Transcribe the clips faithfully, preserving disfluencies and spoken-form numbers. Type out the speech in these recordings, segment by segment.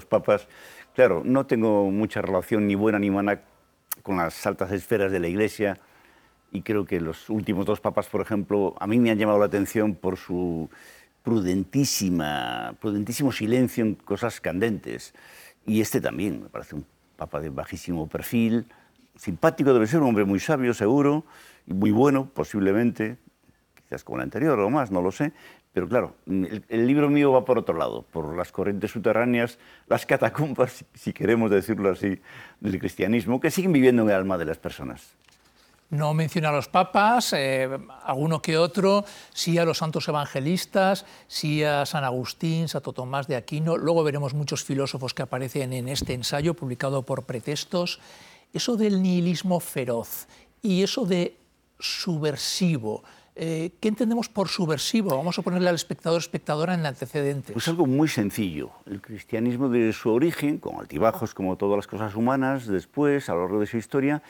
papas. Claro, no tengo mucha relación ni buena ni mala con las altas esferas de la Iglesia y creo que los últimos dos papas, por ejemplo, a mí me han llamado la atención por su prudentísima, prudentísimo silencio en cosas candentes. Y este también, me parece un papa de bajísimo perfil, simpático, debe ser un hombre muy sabio, seguro, y muy bueno, posiblemente, quizás como el anterior o más, no lo sé. Pero claro, el, el libro mío va por otro lado, por las corrientes subterráneas, las catacumbas, si queremos decirlo así, del cristianismo, que siguen viviendo en el alma de las personas. No menciona a los papas, eh, alguno que otro, sí a los santos evangelistas, sí a San Agustín, Santo Tomás de Aquino. Luego veremos muchos filósofos que aparecen en este ensayo publicado por Pretextos. Eso del nihilismo feroz y eso de subversivo. Eh, ¿Qué entendemos por subversivo? Vamos a ponerle al espectador espectadora en antecedentes. Pues algo muy sencillo. El cristianismo de su origen, con altibajos como todas las cosas humanas, después, a lo largo de su historia,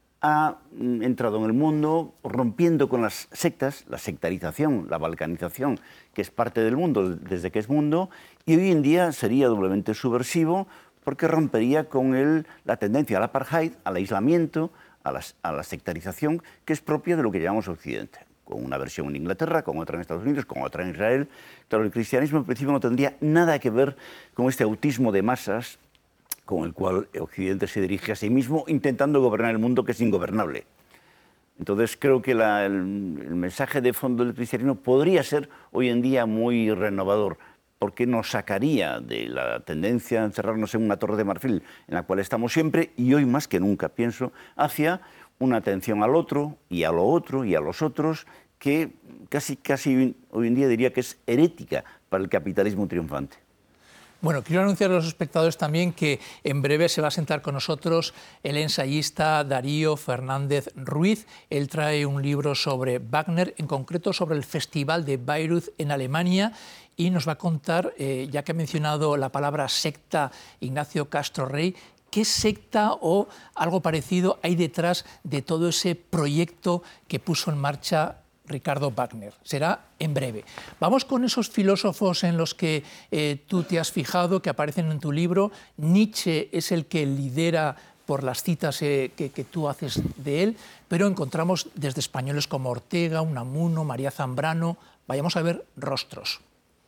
ha entrado en el mundo rompiendo con las sectas, la sectarización, la balcanización, que es parte del mundo desde que es mundo, y hoy en día sería doblemente subversivo porque rompería con el, la tendencia al apartheid, al aislamiento, a la, a la sectarización, que es propia de lo que llamamos Occidente, con una versión en Inglaterra, con otra en Estados Unidos, con otra en Israel. Claro, el cristianismo en principio no tendría nada que ver con este autismo de masas con el cual Occidente se dirige a sí mismo, intentando gobernar el mundo que es ingobernable. Entonces creo que la, el, el mensaje de fondo del cristianismo podría ser hoy en día muy renovador, porque nos sacaría de la tendencia a encerrarnos en una torre de marfil en la cual estamos siempre, y hoy más que nunca, pienso, hacia una atención al otro, y a lo otro, y a los otros, que casi, casi hoy en día diría que es herética para el capitalismo triunfante. Bueno, quiero anunciar a los espectadores también que en breve se va a sentar con nosotros el ensayista Darío Fernández Ruiz. Él trae un libro sobre Wagner, en concreto sobre el Festival de Bayreuth en Alemania, y nos va a contar, eh, ya que ha mencionado la palabra secta Ignacio Castro Rey, ¿qué secta o algo parecido hay detrás de todo ese proyecto que puso en marcha Ricardo Wagner? Será en breve. Vamos con esos filósofos en los que eh, tú te has fijado, que aparecen en tu libro. Nietzsche es el que lidera por las citas eh, que, que tú haces de él, pero encontramos desde españoles como Ortega, Unamuno, María Zambrano. Vayamos a ver rostros.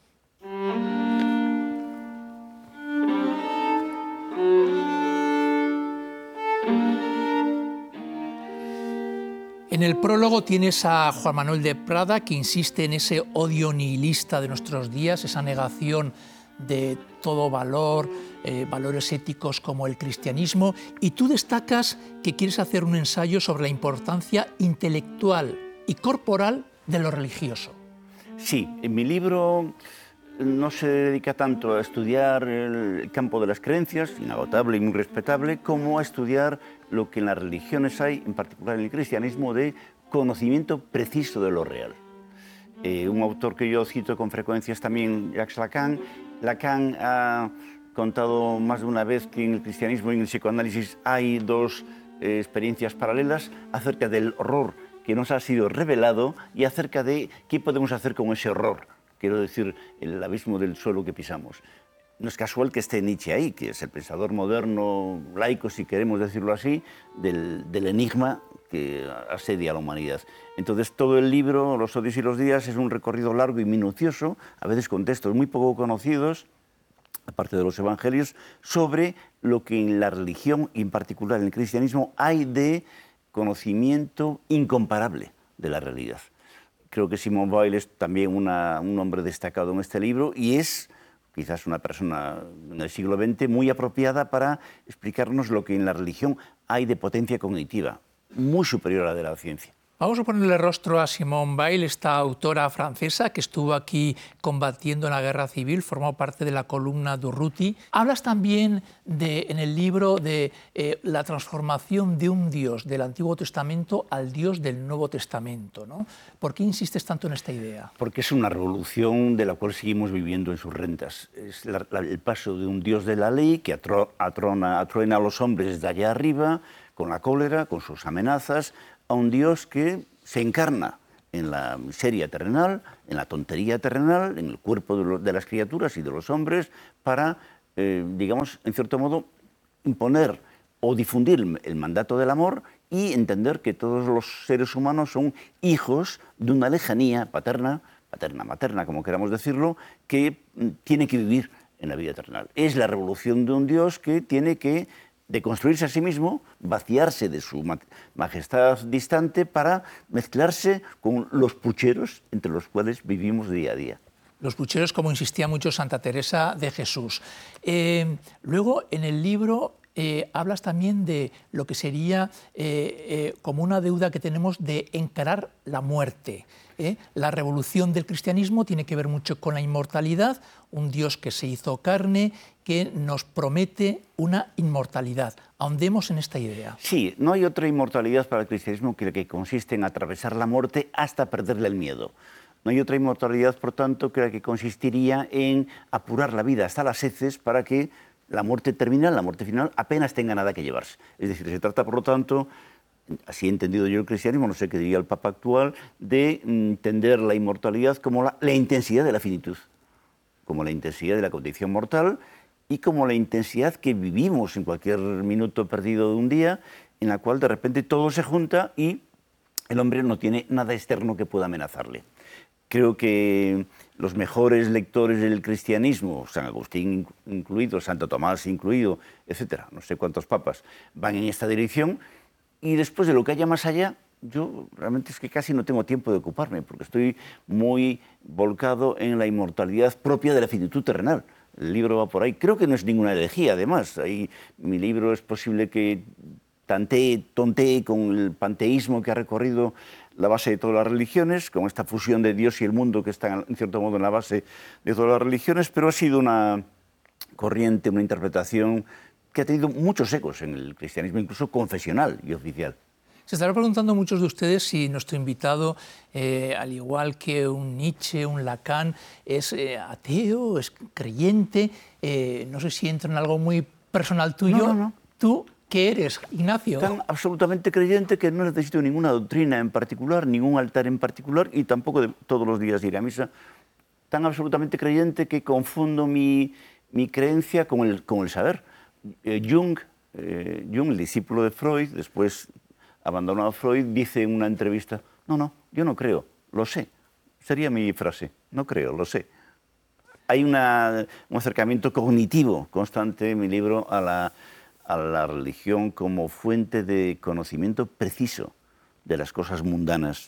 En el prólogo tienes a Juan Manuel de Prada, que insiste en ese odio nihilista de nuestros días, esa negación de todo valor, eh, valores éticos como el cristianismo, y tú destacas que quieres hacer un ensayo sobre la importancia intelectual y corporal de lo religioso. Sí, en mi libro no se dedica tanto a estudiar el campo de las creencias, inagotable y muy respetable, como a estudiar lo que en las religiones hay, en particular en el cristianismo, de conocimiento preciso de lo real. Eh, un autor que yo cito con frecuencia es también Jacques Lacan. Lacan ha contado más de una vez que en el cristianismo y en el psicoanálisis hay dos eh, experiencias paralelas acerca del horror que nos ha sido revelado y acerca de qué podemos hacer con ese horror. Quiero decir, el abismo del suelo que pisamos. No es casual que esté Nietzsche ahí, que es el pensador moderno, laico, si queremos decirlo así, del, del enigma que asedia a la humanidad. Entonces, todo el libro, Los odios y los días, es un recorrido largo y minucioso, a veces con textos muy poco conocidos, aparte de los evangelios, sobre lo que en la religión, y en particular en el cristianismo, hay de conocimiento incomparable de la realidad. Creo que Simone Weil es también una, un hombre destacado en este libro y es quizás una persona en el siglo veinte muy apropiada para explicarnos lo que en la religión hay de potencia cognitiva, muy superior a la de la ciencia. Vamos a ponerle rostro a Simone Weil, esta autora francesa que estuvo aquí combatiendo en la guerra civil, formó parte de la columna Durruti. Hablas también de, en el libro de eh, la transformación de un Dios del Antiguo Testamento al Dios del Nuevo Testamento, ¿no? ¿Por qué insistes tanto en esta idea? Porque es una revolución de la cual seguimos viviendo en sus rentas. Es la, la, el paso de un Dios de la ley que atro, atrona, atruena a los hombres de allá arriba, con la cólera, con sus amenazas, a un Dios que se encarna en la miseria terrenal, en la tontería terrenal, en el cuerpo de, lo, de las criaturas y de los hombres, para eh, digamos, en cierto modo, imponer o difundir el mandato del amor y entender que todos los seres humanos son hijos de una lejanía paterna, paterna, materna, como queramos decirlo, que tiene que vivir en la vida eterna. Es la revolución de un Dios que tiene que deconstruirse a sí mismo, vaciarse de su majestad distante para mezclarse con los pucheros entre los cuales vivimos día a día. Los pucheros, como insistía mucho Santa Teresa de Jesús. Eh, luego, en el libro, eh, hablas también de lo que sería eh, eh, como una deuda que tenemos de encarar la muerte. ¿eh? La revolución del cristianismo tiene que ver mucho con la inmortalidad, un Dios que se hizo carne, que nos promete una inmortalidad. Ahondemos en esta idea. Sí, no hay otra inmortalidad para el cristianismo que la que consiste en atravesar la muerte hasta perderle el miedo. No hay otra inmortalidad, por tanto, que la que consistiría en apurar la vida hasta las heces para que la muerte terminal, la muerte final, apenas tenga nada que llevarse. Es decir, se trata, por lo tanto, así he entendido yo el cristianismo, no sé qué diría el Papa actual, de entender la inmortalidad como la, la intensidad de la finitud, como la intensidad de la condición mortal y como la intensidad que vivimos en cualquier minuto perdido de un día, en la cual de repente todo se junta y el hombre no tiene nada externo que pueda amenazarle. Creo que los mejores lectores del cristianismo, San Agustín incluido, Santo Tomás incluido, etcétera, no sé cuántos papas, van en esta dirección. Y después de lo que haya más allá, yo realmente es que casi no tengo tiempo de ocuparme, porque estoy muy volcado en la inmortalidad propia de la finitud terrenal. El libro va por ahí. Creo que no es ninguna herejía, además. Ahí, mi libro es posible que tantee, tontee con el panteísmo que ha recorrido la base de todas las religiones, con esta fusión de Dios y el mundo que está, en cierto modo, en la base de todas las religiones, pero ha sido una corriente, una interpretación que ha tenido muchos ecos en el cristianismo, incluso confesional y oficial. Se estarán preguntando muchos de ustedes si nuestro invitado, eh, al igual que un Nietzsche, un Lacan, es eh, ateo, es creyente. Eh, no sé si entra en algo muy personal tuyo. No, no, no. ¿Tú qué eres, Ignacio? Tan absolutamente creyente que no necesito ninguna doctrina en particular, ningún altar en particular y tampoco de todos los días ir a misa. Tan absolutamente creyente que confundo mi, mi creencia con el, con el saber. Eh, Jung, eh, Jung, el discípulo de Freud, después abandonado a Freud, dice en una entrevista, no, no, yo no creo, lo sé. Sería mi frase, no creo, lo sé. Hay una, un acercamiento cognitivo constante en mi libro a la, a la religión como fuente de conocimiento preciso de las cosas mundanas.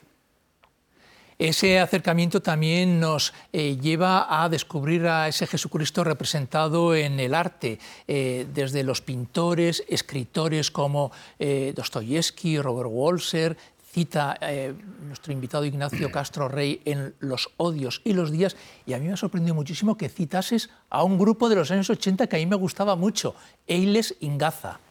Ese acercamiento también nos eh, lleva a descubrir a ese Jesucristo representado en el arte, eh, desde los pintores, escritores como eh, Dostoyevsky, Robert Walser, cita eh, nuestro invitado Ignacio Castro Rey en Los odios y los días, y a mí me ha sorprendido muchísimo que citases a un grupo de los años ochenta que a mí me gustaba mucho, Eilers in Gaza.